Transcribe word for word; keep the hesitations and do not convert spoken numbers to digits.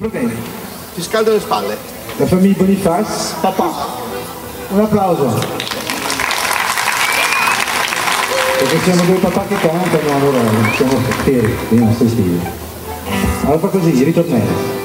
Va bene. Ti scaldo le spalle. La famiglia Boniface. Papà. Un applauso. Perché siamo due papà che cantano, allora siamo fieri dei nostri stili. Allora fa così, ritornello.